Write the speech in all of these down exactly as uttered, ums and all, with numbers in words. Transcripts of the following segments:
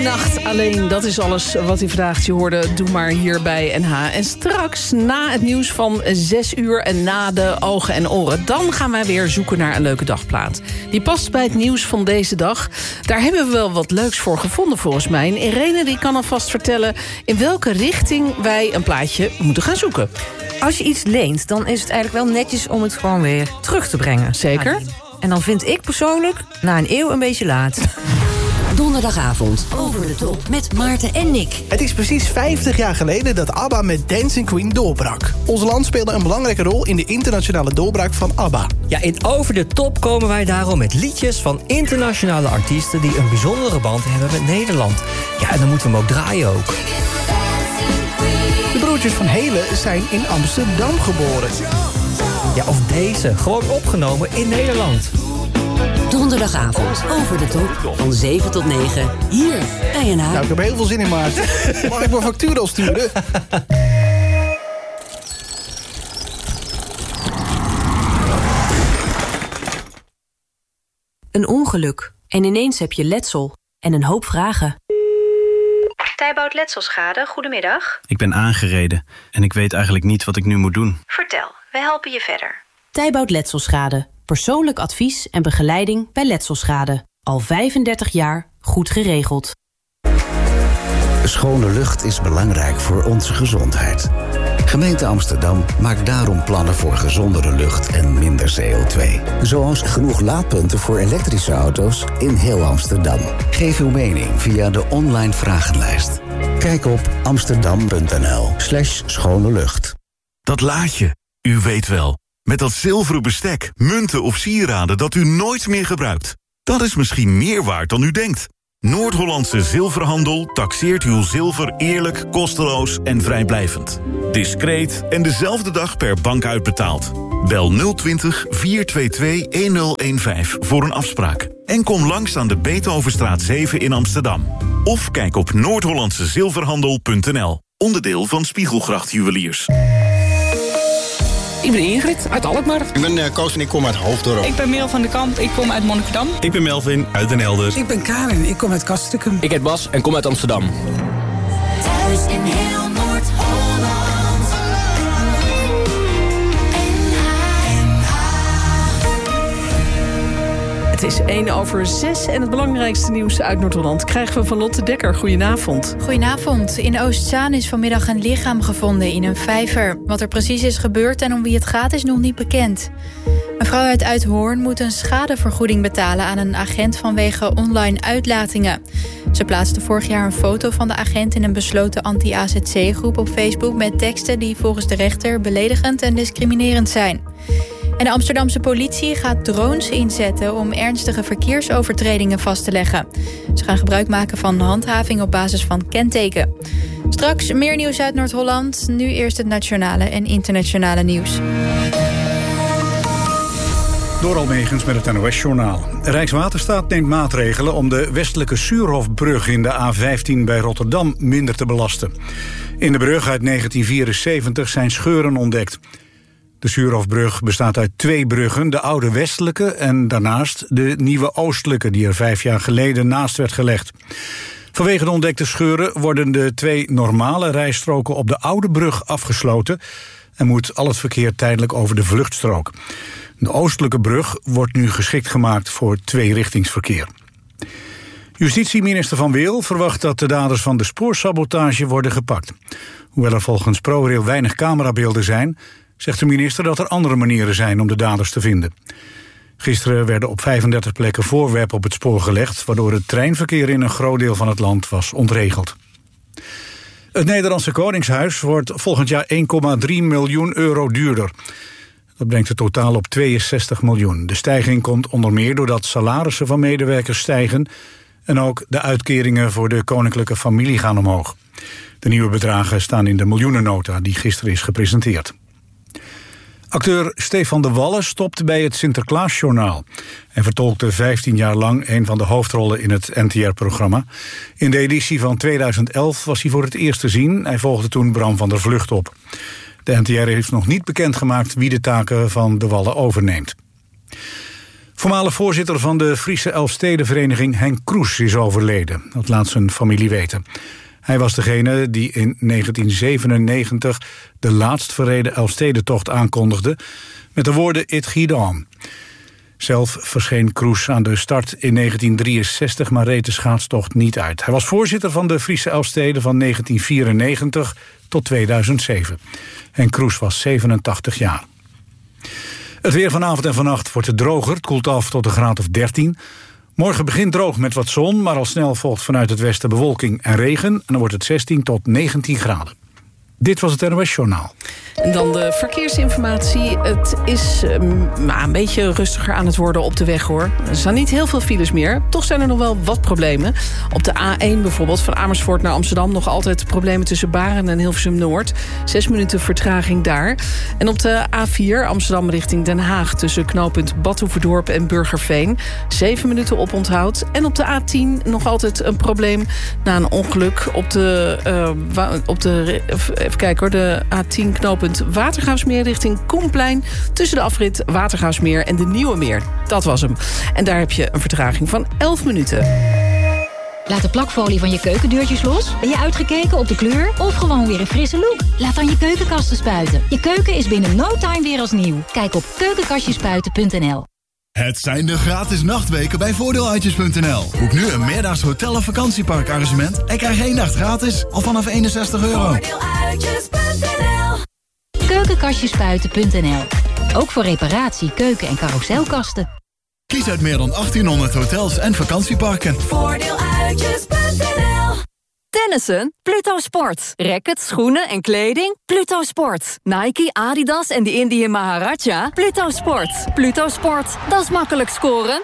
nacht alleen, dat is alles wat u vraagt. Je hoorde, doe maar hier bij N H. En straks, na het nieuws van zes uur en na de ogen en oren... dan gaan wij weer zoeken naar een leuke dagplaat. Die past bij het nieuws van deze dag. Daar hebben we wel wat leuks voor gevonden volgens mij. En Irene die kan alvast vertellen in welke richting wij een plaatje moeten gaan zoeken. Als je iets leent, dan is het eigenlijk wel netjes om het gewoon weer terug te brengen. Zeker. En dan vind ik persoonlijk na een eeuw een beetje laat. Donderdagavond, Over de Top met Maarten en Nick. Het is precies vijftig jaar geleden dat ABBA met Dancing Queen doorbrak. Ons land speelde een belangrijke rol in de internationale doorbraak van ABBA. Ja, in Over de Top komen wij daarom met liedjes van internationale artiesten... die een bijzondere band hebben met Nederland. Ja, en dan moeten we hem ook draaien ook. De broertjes van Helen zijn in Amsterdam geboren. Ja, of deze, gewoon opgenomen in Nederland. Donderdagavond, Over de Top, van zeven tot negen, hier bij N H. Nou, ik heb heel veel zin in, Maarten. Mag ik mijn factuur al sturen? Een ongeluk. En ineens heb je letsel. En een hoop vragen. Tijbout Letselschade, goedemiddag. Ik ben aangereden en ik weet eigenlijk niet wat ik nu moet doen. Vertel, we helpen je verder. Tijbout Letselschade. Persoonlijk advies en begeleiding bij letselschade. Al vijfendertig jaar goed geregeld. Schone lucht is belangrijk voor onze gezondheid. Gemeente Amsterdam maakt daarom plannen voor gezondere lucht en minder C O twee. Zoals genoeg laadpunten voor elektrische auto's in heel Amsterdam. Geef uw mening via de online vragenlijst. Kijk op amsterdam.nl slash schone lucht. Dat laadje, u weet wel. Met dat zilveren bestek, munten of sieraden dat u nooit meer gebruikt. Dat is misschien meer waard dan u denkt. Noord-Hollandse Zilverhandel taxeert uw zilver eerlijk, kosteloos en vrijblijvend. Discreet en dezelfde dag per bank uitbetaald. Bel nul twintig, vier twee twee, een nul een vijf voor een afspraak. En kom langs aan de Beethovenstraat zeven in Amsterdam. Of kijk op noord hollandse zilverhandel punt n l. Onderdeel van Spiegelgracht Juweliers. Ik ben Ingrid uit Alkmaar. Ik ben uh, Koos en ik kom uit Hoofddorp. Ik ben Merel van den Kamp, ik kom uit Monnikendam. Ik ben Melvin uit Den Helder. Ik ben Karen, ik kom uit Castricum. Ik heet Bas en kom uit Amsterdam. Thuis in heel Noord-Holland. Het is één over zes en het belangrijkste nieuws uit Noord-Holland krijgen we van Lotte Dekker. Goedenavond. Goedenavond. In Oostzaan is vanmiddag een lichaam gevonden in een vijver. Wat er precies is gebeurd en om wie het gaat is nog niet bekend. Een vrouw uit Uithoorn moet een schadevergoeding betalen aan een agent vanwege online uitlatingen. Ze plaatste vorig jaar een foto van de agent in een besloten anti-A Z C-groep op Facebook met teksten die volgens de rechter beledigend en discriminerend zijn. En de Amsterdamse politie gaat drones inzetten om ernstige verkeersovertredingen vast te leggen. Ze gaan gebruik maken van handhaving op basis van kenteken. Straks meer nieuws uit Noord-Holland. Nu eerst het nationale en internationale nieuws. Door Almegens met het N O S-journaal. Rijkswaterstaat neemt maatregelen om de westelijke Suurhofbrug in de A vijftien bij Rotterdam minder te belasten. In de brug uit negentien vierenzeventig zijn scheuren ontdekt. De Suurhofbrug bestaat uit twee bruggen, de oude westelijke en daarnaast de nieuwe oostelijke, die er vijf jaar geleden naast werd gelegd. Vanwege de ontdekte scheuren worden de twee normale rijstroken op de oude brug afgesloten en moet al het verkeer tijdelijk over de vluchtstrook. De oostelijke brug wordt nu geschikt gemaakt voor tweerichtingsverkeer. Justitieminister Van Weel verwacht dat de daders van de spoorsabotage worden gepakt. Hoewel er volgens ProRail weinig camerabeelden zijn, zegt de minister dat er andere manieren zijn om de daders te vinden. Gisteren werden op vijfendertig plekken voorwerpen op het spoor gelegd, waardoor het treinverkeer in een groot deel van het land was ontregeld. Het Nederlandse Koningshuis wordt volgend jaar één komma drie miljoen euro duurder. Dat brengt het totaal op tweeënzestig miljoen. De stijging komt onder meer doordat salarissen van medewerkers stijgen en ook de uitkeringen voor de koninklijke familie gaan omhoog. De nieuwe bedragen staan in de miljoenennota die gisteren is gepresenteerd. Acteur Stefan de Wallen stopt bij het Sinterklaasjournaal. Hij vertolkte vijftien jaar lang een van de hoofdrollen in het N T R-programma. In de editie van tweeduizend elf was hij voor het eerst te zien. Hij volgde toen Bram van der Vlugt op. De N T R heeft nog niet bekendgemaakt wie de taken van de Wallen overneemt. Voormalig voorzitter van de Friese Elfstedenvereniging Henk Kroes is overleden. Dat laat zijn familie weten. Hij was degene die in negentien zevenennegentig de laatst verreden Elfstedentocht aankondigde met de woorden It Gied On. Zelf verscheen Kroes aan de start in negentien drieënzestig, maar reed de schaatstocht niet uit. Hij was voorzitter van de Friese Elfsteden van negentien vierennegentig tot tweeduizend zeven. En Kroes was zevenentachtig jaar. Het weer vanavond en vannacht wordt het droger. Het koelt af tot een graad of dertien. Morgen begint droog met wat zon, maar al snel volgt vanuit het westen bewolking en regen. En dan wordt het zestien tot negentien graden. Dit was het N O S Journaal. En dan de verkeersinformatie. Het is um, een beetje rustiger aan het worden op de weg, hoor. Er staan niet heel veel files meer. Toch zijn er nog wel wat problemen. Op de A één bijvoorbeeld, van Amersfoort naar Amsterdam... nog altijd problemen tussen Baren en Hilversum-Noord. Zes minuten vertraging daar. En op de A vier, Amsterdam richting Den Haag... tussen knooppunt Badhoevedorp en Burgerveen. Zeven minuten oponthoud. En op de A tien nog altijd een probleem na een ongeluk... op de, uh, op de even kijken hoor, de A tien knooppunt Watergraafsmeer richting Koenplein... tussen de afrit Watergraafsmeer en de Nieuwe Meer. Dat was hem. En daar heb je een vertraging van elf minuten. Laat de plakfolie van je keukendeurtjes los? Ben je uitgekeken op de kleur? Of gewoon weer een frisse look? Laat dan je keukenkasten spuiten. Je keuken is binnen no time weer als nieuw. Kijk op keukenkastjespuiten punt n l. Het zijn de gratis nachtweken bij voordeeluitjes punt n l. Boek nu een meerdaags hotel- of vakantieparkarrangement... en krijg één nacht gratis, al vanaf eenenzestig euro. Voordeeluitjes punt n l. keukenkastjespuiten punt n l. Ook voor reparatie, keuken- en carouselkasten. Kies uit meer dan achttienhonderd hotels en vakantieparken. Voordeeluitjes punt n l. Tennissen? Pluto Sport. Rackets, schoenen en kleding? Pluto Sport. Nike, Adidas en de Indian Maharaja? Pluto Sport. Pluto Sport. Dat is makkelijk scoren.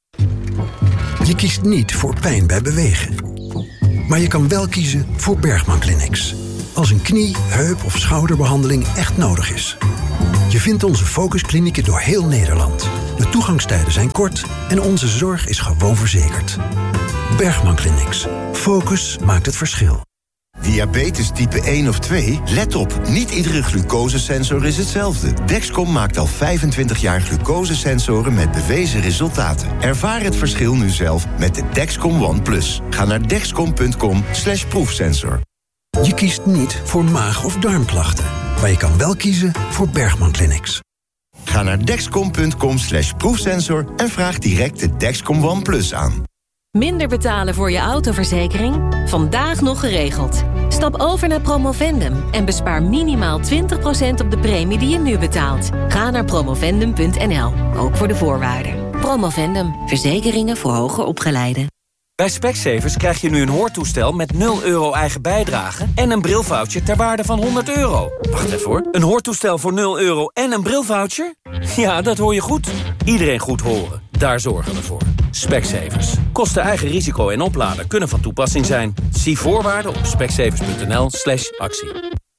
Je kiest niet voor pijn bij bewegen. Maar je kan wel kiezen voor Bergman Clinics. Als een knie, heup of schouderbehandeling echt nodig is. Je vindt onze focusklinieken door heel Nederland. De toegangstijden zijn kort en onze zorg is gewoon verzekerd. Bergman Clinics. Focus maakt het verschil. Diabetes type één of twee? Let op, niet iedere glucosesensor is hetzelfde. Dexcom maakt al vijfentwintig jaar glucosesensoren met bewezen resultaten. Ervaar het verschil nu zelf met de Dexcom One Plus. Ga naar dexcom punt com slash proefsensor. Je kiest niet voor maag- of darmklachten. Maar je kan wel kiezen voor Bergman Clinics. Ga naar dexcom punt com slash proefsensor en vraag direct de Dexcom One Plus aan. Minder betalen voor je autoverzekering? Vandaag nog geregeld. Stap over naar Promovendum en bespaar minimaal twintig procent op de premie die je nu betaalt. Ga naar promovendum punt n l, ook voor de voorwaarden. Promovendum, verzekeringen voor hoger opgeleiden. Bij Specsavers krijg je nu een hoortoestel met nul euro eigen bijdrage... en een brilvoucher ter waarde van honderd euro. Wacht even hoor. Een hoortoestel voor nul euro en een brilvoucher? Ja, dat hoor je goed. Iedereen goed horen. Daar zorgen we voor. Specsavers. Kosten eigen risico en opladen kunnen van toepassing zijn. Zie voorwaarden op specsavers punt n l slash actie.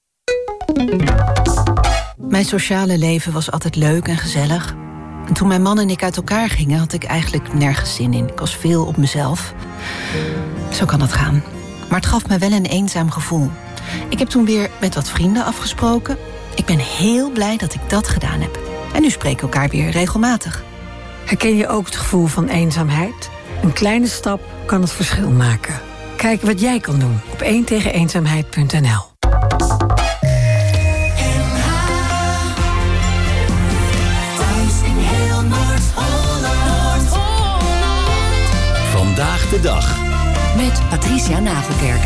Mijn sociale leven was altijd leuk en gezellig. En toen mijn man en ik uit elkaar gingen, had ik eigenlijk nergens zin in. Ik was veel op mezelf. Zo kan het gaan. Maar het gaf me wel een eenzaam gevoel. Ik heb toen weer met wat vrienden afgesproken. Ik ben heel blij dat ik dat gedaan heb. En nu spreken we elkaar weer regelmatig. Herken je ook het gevoel van eenzaamheid? Een kleine stap kan het verschil maken. Kijk wat jij kan doen op één tegen eenzaamheid punt n l. Vandaag de dag. Met Patricia Nagelkerk.